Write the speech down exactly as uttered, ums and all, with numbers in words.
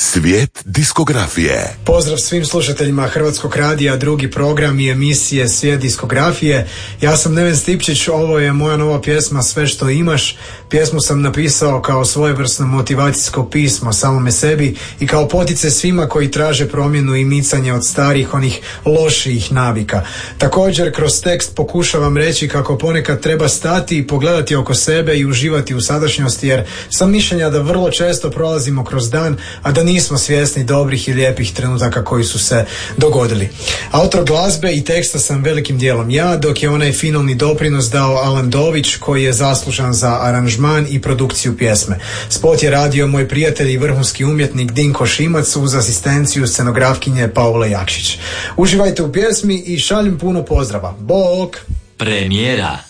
Svijet diskografije. Pozdrav svim slušateljima Hrvatskog radija, drugi program i emisije Svijet diskografije. Ja sam Neven Stipčić, ovo je moja nova pjesma Sve što imaš. Pjesmu sam napisao kao svojevrsno motivacijsko pismo samome sebi i kao poticaj svima koji traže promjenu i micanje od starih, onih loših navika. Također kroz tekst pokušavam reći kako ponekad treba stati i pogledati oko sebe i uživati u sadašnjosti, jer sam mišljenja da vrlo često prolazimo kroz dan, a da nismo svjesni dobrih i lijepih trenutaka koji su se dogodili. Autor glazbe i teksta sam velikim dijelom ja, dok je onaj finalni doprinos dao Alan Dović, koji je zaslužan za aranžman i produkciju pjesme. Spot je radio moj prijatelj i vrhunski umjetnik Dinko Šimac uz asistenciju scenografkinje Paule Jakšić. Uživajte u pjesmi i šaljem puno pozdrava. Bok! Premijera.